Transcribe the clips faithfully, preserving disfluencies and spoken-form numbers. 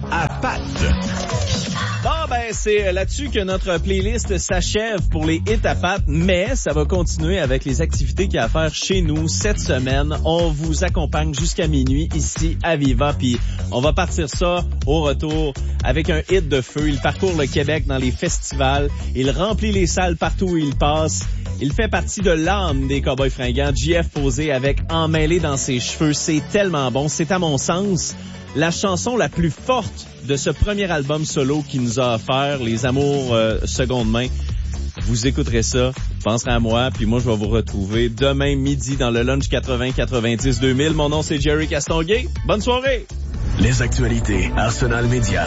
à Pat. Bon, ben, c'est là-dessus que notre playlist s'achève pour les hits à Pat, mais ça va continuer avec les activités qu'il y a à faire chez nous cette semaine. On vous accompagne jusqu'à minuit ici à Viva, puis on va partir ça au retour avec un hit de feu. Il parcourt le Québec dans les festivals, il remplit les salles partout où il passe. Il fait partie de l'âme des Cowboys fringants. J F posé avec Emmêlé dans ses cheveux. C'est tellement bon. C'est à mon sens la chanson la plus forte de ce premier album solo qu'il nous a offert, Les Amours euh, seconde main. Vous écouterez ça, penserez à moi, puis moi je vais vous retrouver demain midi dans le Lunch quatre-vingts quatre-vingt-dix deux mille. Mon nom c'est Jerry Castonguay. Bonne soirée! Les actualités Arsenal Média.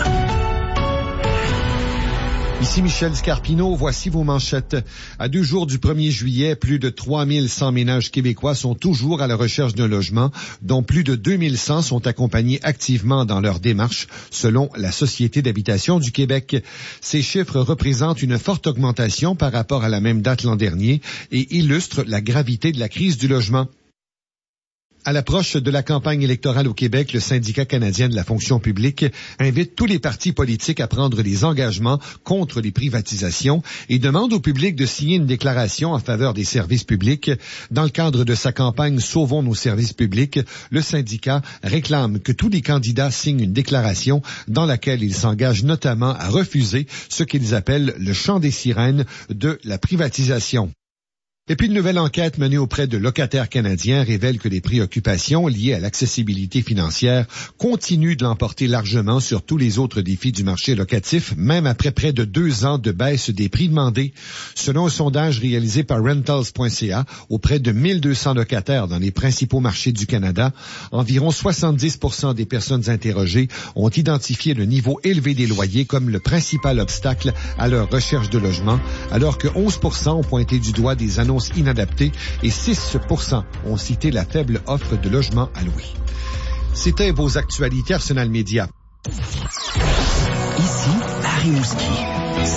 Ici Michel Scarpino, voici vos manchettes. À deux jours du premier juillet, plus de trois mille cent ménages québécois sont toujours à la recherche d'un logement, dont plus de deux mille cent sont accompagnés activement dans leur démarche, selon la Société d'habitation du Québec. Ces chiffres représentent une forte augmentation par rapport à la même date l'an dernier et illustrent la gravité de la crise du logement. À l'approche de la campagne électorale au Québec, le syndicat canadien de la fonction publique invite tous les partis politiques à prendre des engagements contre les privatisations et demande au public de signer une déclaration en faveur des services publics. Dans le cadre de sa campagne Sauvons nos services publics, le syndicat réclame que tous les candidats signent une déclaration dans laquelle ils s'engagent notamment à refuser ce qu'ils appellent le chant des sirènes de la privatisation. Et puis une nouvelle enquête menée auprès de locataires canadiens révèle que les préoccupations liées à l'accessibilité financière continuent de l'emporter largement sur tous les autres défis du marché locatif, même après près de deux ans de baisse des prix demandés. Selon un sondage réalisé par rentals point c a auprès de mille deux cents locataires dans les principaux marchés du Canada, environ soixante-dix pour cent des personnes interrogées ont identifié le niveau élevé des loyers comme le principal obstacle à leur recherche de logement, alors que onze pour cent ont pointé du doigt des annonces inadaptées et six pour cent ont cité la faible offre de logements à louer. C'était vos actualités Arsenal Média. Ici, Harry Mouski.